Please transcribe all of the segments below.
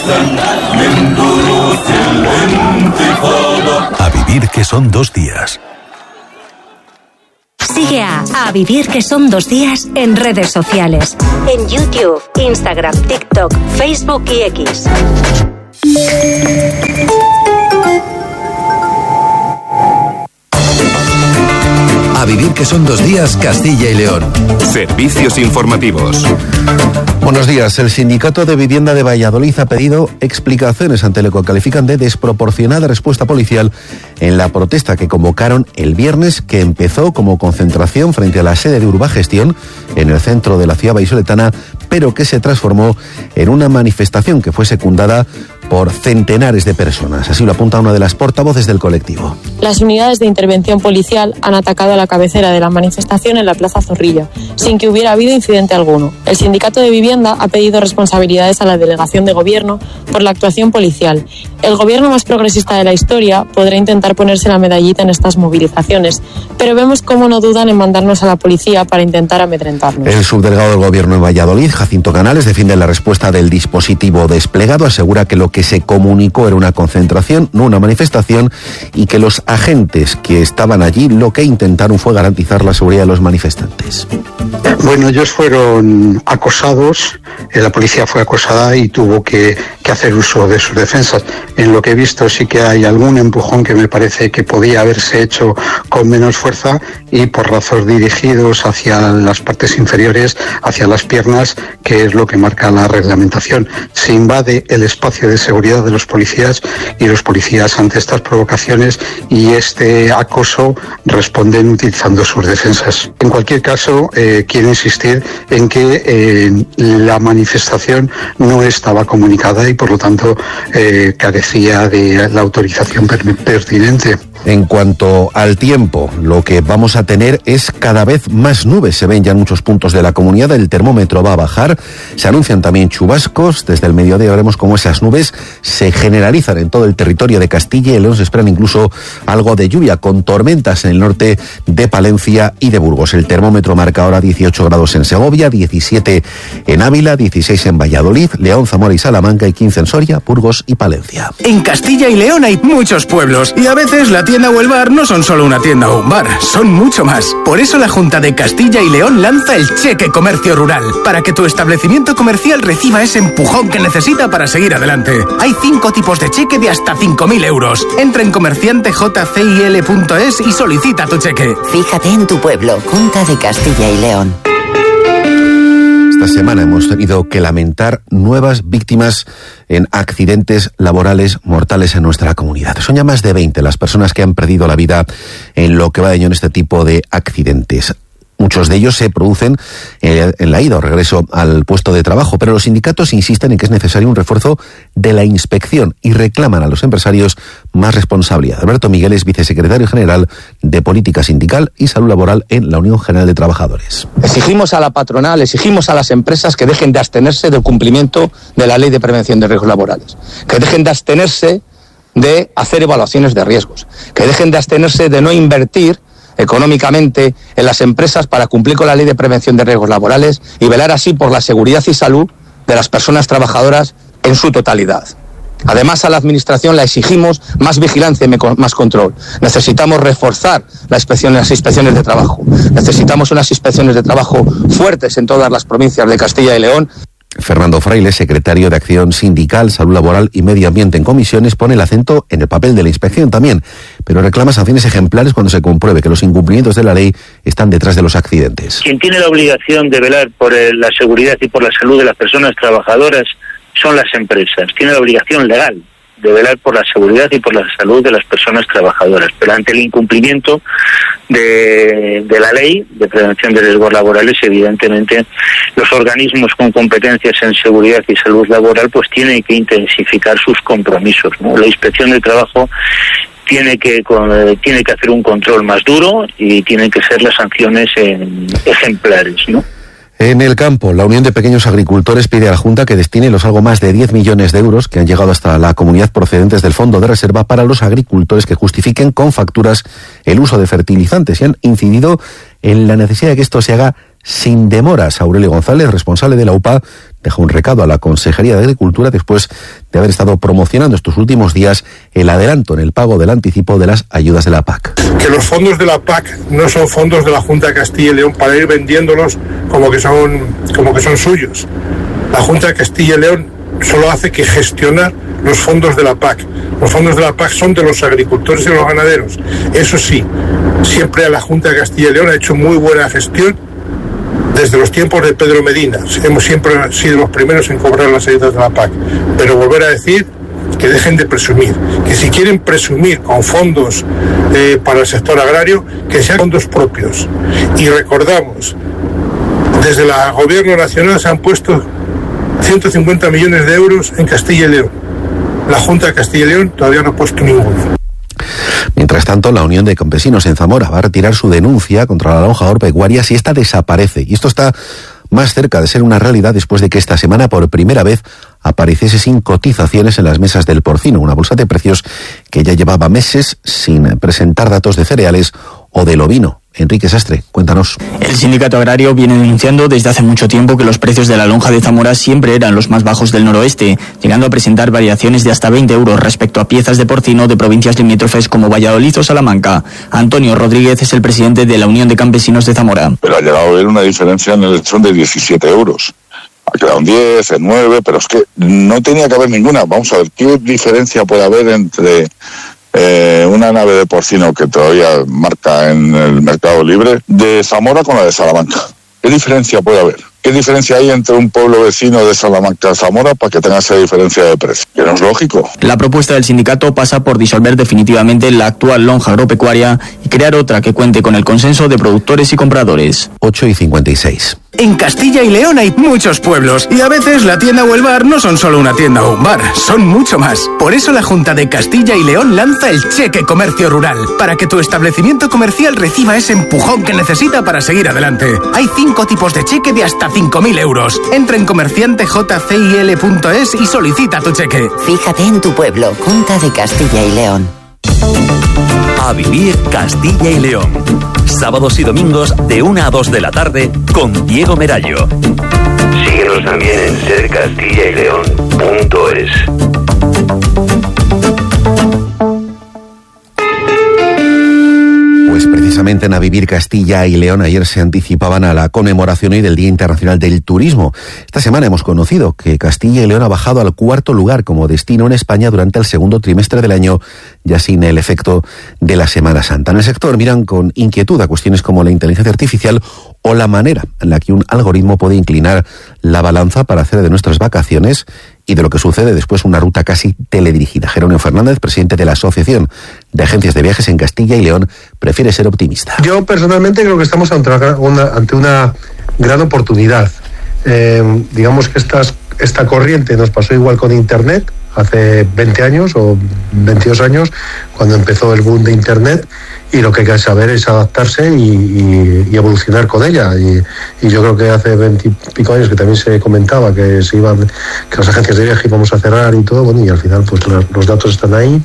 A vivir que son 2 días. Sigue a Vivir que son 2 días en redes sociales. En YouTube, Instagram, TikTok, Facebook y X. A vivir que son 2 días, Castilla y León. Servicios informativos. Buenos días. El Sindicato de Vivienda de Valladolid ha pedido explicaciones ante lo que califican de desproporcionada respuesta policial en la protesta que convocaron el viernes, que empezó como concentración frente a la sede de Urbagestión en el centro de la ciudad vallisoletana, pero que se transformó en una manifestación que fue secundada por centenares de personas. Así lo apunta una de las portavoces del colectivo. Las unidades de intervención policial han atacado a la cabecera de la manifestación en la Plaza Zorrilla, sin que hubiera habido incidente alguno. El Sindicato de Vivienda ha pedido responsabilidades a la delegación de gobierno por la actuación policial. El gobierno más progresista de la historia podrá intentar ponerse la medallita en estas movilizaciones, pero vemos cómo no dudan en mandarnos a la policía para intentar amedrentarnos. El subdelegado del gobierno en Valladolid, Jacinto Canales, defiende la respuesta del dispositivo desplegado, asegura que lo que se comunicó era una concentración, no una manifestación, y que los agentes que estaban allí lo que intentaron fue garantizar la seguridad de los manifestantes. Bueno, ellos fueron acosados, la policía fue acosada y tuvo que hacer uso de sus defensas. En lo que he visto sí que hay algún empujón que me parece que podía haberse hecho con menos fuerza y porrazos dirigidos hacia las partes inferiores, hacia las piernas, que es lo que marca la reglamentación. Se invade el espacio de seguridad de los policías y los policías ante estas provocaciones y este acoso responden utilizando sus defensas. En cualquier caso, quiero insistir en que la manifestación no estaba comunicada y por lo tanto carecía de la autorización pertinente. En cuanto al tiempo, lo que vamos a tener es cada vez más nubes. Se ven ya en muchos puntos de la comunidad, el termómetro va a bajar, se anuncian también chubascos. Desde el mediodía veremos cómo esas nubes se generalizan en todo el territorio de Castilla y León. Se esperan incluso algo de lluvia, con tormentas en el norte de Palencia y de Burgos. El termómetro marca ahora 18 grados en Segovia, 17 en Ávila, 16 en Valladolid, León, Zamora y Salamanca y 15 en Soria, Burgos y Palencia. En Castilla y León hay muchos pueblos y a veces la tienda o el bar no son solo una tienda o un bar, son mucho más. Por eso la Junta de Castilla y León lanza el Cheque Comercio Rural, para que tu establecimiento comercial reciba ese empujón que necesita para seguir adelante. Hay 5 tipos de cheque de hasta 5.000 euros. Entra en comerciantejcil.es y solicita tu cheque. Fíjate en tu pueblo, Junta de Castilla y León. Esta semana hemos tenido que lamentar nuevas víctimas en accidentes laborales mortales en nuestra comunidad. Son ya más de 20 las personas que han perdido la vida en lo que va de año en este tipo de accidentes. Muchos de ellos se producen en la ida o regreso al puesto de trabajo, pero los sindicatos insisten en que es necesario un refuerzo de la inspección y reclaman a los empresarios más responsabilidad. Alberto Miguel es vicesecretario general de Política Sindical y Salud Laboral en la Unión General de Trabajadores. Exigimos a la patronal, exigimos a las empresas que dejen de abstenerse del cumplimiento de la Ley de Prevención de Riesgos Laborales, que dejen de abstenerse de hacer evaluaciones de riesgos, que dejen de abstenerse de no invertir económicamente en las empresas para cumplir con la Ley de Prevención de Riesgos Laborales y velar así por la seguridad y salud de las personas trabajadoras en su totalidad. Además, a la Administración le exigimos más vigilancia y más control. Necesitamos reforzar las inspecciones de trabajo. Necesitamos unas inspecciones de trabajo fuertes en todas las provincias de Castilla y León. Fernando Fraile, secretario de Acción Sindical, Salud Laboral y Medio Ambiente en Comisiones, pone el acento en el papel de la inspección también, pero reclama sanciones ejemplares cuando se compruebe que los incumplimientos de la ley están detrás de los accidentes. Quien tiene la obligación de velar por la seguridad y por la salud de las personas trabajadoras son las empresas. Tienen la obligación legal de velar por la seguridad y por la salud de las personas trabajadoras. Pero ante el incumplimiento de la ley de prevención de riesgos laborales, evidentemente los organismos con competencias en seguridad y salud laboral pues tienen que intensificar sus compromisos, ¿no? La Inspección de Trabajo tiene que hacer un control más duro y tienen que ser las sanciones ejemplares, ¿no? En el campo, la Unión de Pequeños Agricultores pide a la Junta que destine los algo más de 10 millones de euros que han llegado hasta la comunidad procedentes del Fondo de Reserva para los agricultores que justifiquen con facturas el uso de fertilizantes y han incidido en la necesidad de que esto se haga sin demoras. Aurelio González, responsable de la UPA, deja un recado a la Consejería de Agricultura después de haber estado promocionando estos últimos días el adelanto en el pago del anticipo de las ayudas de la PAC. Que los fondos de la PAC no son fondos de la Junta de Castilla y León para ir vendiéndolos como que son suyos. La Junta de Castilla y León solo hace que gestionar los fondos de la PAC. Los fondos de la PAC son de los agricultores y los ganaderos. Eso sí, siempre la Junta de Castilla y León ha hecho muy buena gestión desde los tiempos de Pedro Medina. Hemos siempre sido los primeros en cobrar las ayudas de la PAC. Pero volver a decir que dejen de presumir, que si quieren presumir con fondos para el sector agrario, que sean fondos propios. Y recordamos, desde el Gobierno Nacional se han puesto 150 millones de euros en Castilla y León. La Junta de Castilla y León todavía no ha puesto ninguno. Mientras tanto, la Unión de Campesinos en Zamora va a retirar su denuncia contra la lonja agropecuaria si esta desaparece. Y esto está más cerca de ser una realidad después de que esta semana por primera vez apareciese sin cotizaciones en las mesas del porcino, una bolsa de precios que ya llevaba meses sin presentar datos de cereales o del ovino. Enrique Sastre, cuéntanos. El sindicato agrario viene denunciando desde hace mucho tiempo que los precios de la lonja de Zamora siempre eran los más bajos del noroeste, llegando a presentar variaciones de hasta 20 euros respecto a piezas de porcino de provincias limítrofes como Valladolid o Salamanca. Antonio Rodríguez es el presidente de la Unión de Campesinos de Zamora. Pero ha llegado a haber una diferencia en el lechón de 17 euros. Ha quedado en 10, en 9, pero es que no tenía que haber ninguna. Vamos a ver, ¿qué diferencia puede haber entre una nave de porcino que todavía marca en el mercado libre de Zamora con la de Salamanca? ¿Qué diferencia puede haber? ¿Qué diferencia hay entre un pueblo vecino de Salamanca y Zamora para que tenga esa diferencia de precio? Que no es lógico. La propuesta del sindicato pasa por disolver definitivamente la actual lonja agropecuaria y crear otra que cuente con el consenso de productores y compradores. 8:56. En Castilla y León hay muchos pueblos y a veces la tienda o el bar no son solo una tienda o un bar, son mucho más. Por eso la Junta de Castilla y León lanza el Cheque Comercio Rural, para que tu establecimiento comercial reciba ese empujón que necesita para seguir adelante. Hay 5 tipos de cheque de hasta 5.000 euros. Entra en comerciantejcil.es y solicita tu cheque. Fíjate en tu pueblo, Junta de Castilla y León. A vivir Castilla y León. Sábados y domingos de 1 a 2 de la tarde con Diego Merallo. Síguenos también en sercastillayleon.es. Pues precisamente en A Vivir Castilla y León ayer se anticipaban a la conmemoración hoy del Día Internacional del Turismo. Esta semana hemos conocido que Castilla y León ha bajado al 4º lugar como destino en España durante el segundo trimestre del año, ya sin el efecto de la Semana Santa. En el sector miran con inquietud a cuestiones como la inteligencia artificial o la manera en la que un algoritmo puede inclinar la balanza para hacer de nuestras vacaciones y de lo que sucede después una ruta casi teledirigida. Jerónimo Fernández, presidente de la Asociación de Agencias de Viajes en Castilla y León, prefiere ser optimista. Yo personalmente creo que estamos ante una gran oportunidad. Digamos que esta corriente nos pasó igual con Internet hace 20 años o 22 años, cuando empezó el boom de Internet, y lo que hay que saber es adaptarse y evolucionar con ella. Y yo creo que hace 20 y pico años que también se comentaba que las agencias de viaje íbamos a cerrar y todo, bueno, y al final pues los datos están ahí,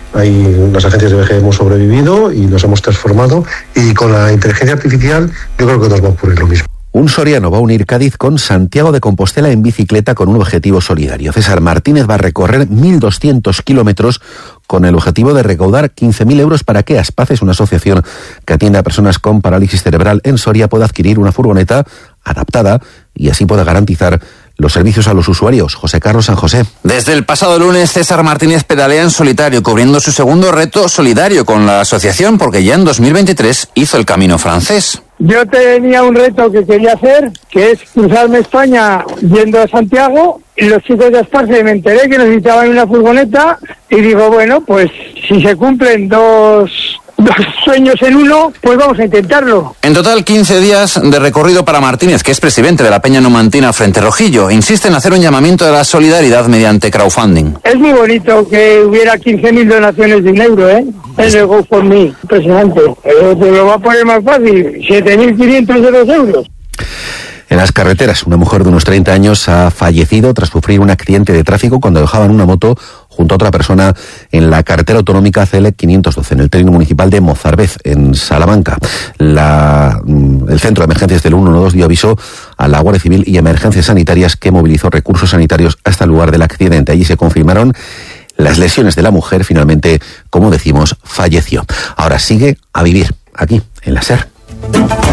las agencias de viaje hemos sobrevivido y nos hemos transformado, y con la inteligencia artificial yo creo que nos va a ocurrir lo mismo. Un soriano va a unir Cádiz con Santiago de Compostela en bicicleta con un objetivo solidario. César Martínez va a recorrer 1.200 kilómetros con el objetivo de recaudar 15.000 euros para que Aspaces, una asociación que atiende a personas con parálisis cerebral en Soria, pueda adquirir una furgoneta adaptada y así pueda garantizar los servicios a los usuarios. José Carlos San José. Desde el pasado lunes, César Martínez pedalea en solitario, cubriendo su segundo reto solidario con la asociación, porque ya en 2023 hizo el Camino Francés. Yo tenía un reto que quería hacer, que es cruzarme España yendo a Santiago, y los chicos de Asparce me enteré que necesitaban una furgoneta, y digo, bueno, pues si se cumplen dos sueños en uno, pues vamos a intentarlo. En total 15 días de recorrido para Martínez, que es presidente de la Peña Numantina Frente Rojillo. Insiste en hacer un llamamiento de la solidaridad mediante crowdfunding. Es muy bonito que hubiera 15.000 donaciones de €, en el GoFundMe. Impresionante. Pero te lo va a poner más fácil, 7.500 euros. En las carreteras, una mujer de unos 30 años ha fallecido tras sufrir un accidente de tráfico cuando dejaban una moto junto a otra persona en la carretera autonómica CL 512, en el término municipal de Mozarbez, en Salamanca. El centro de emergencias del 112 dio aviso a la Guardia Civil y Emergencias Sanitarias, que movilizó recursos sanitarios hasta el lugar del accidente. Allí se confirmaron las lesiones de la mujer. Finalmente, como decimos, falleció. Ahora sigue a vivir aquí, en la SER.